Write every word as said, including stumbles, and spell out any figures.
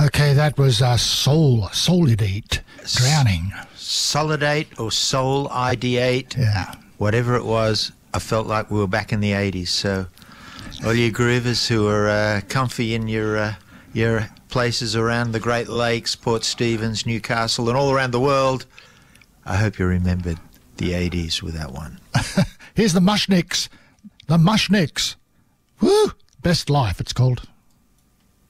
Okay, that was uh, Soul, Solidate, Drowning. Solidate or Soul Ideate, Yeah. whatever it was, I felt like we were back in the eighties. So all you groovers who are uh, comfy in your uh, your places around the Great Lakes, Port Stephens, Newcastle, and all around the world, I hope you remembered the eighties with that one. Here's the Mushnicks. The Mushnicks. Woo! Best Life, it's called.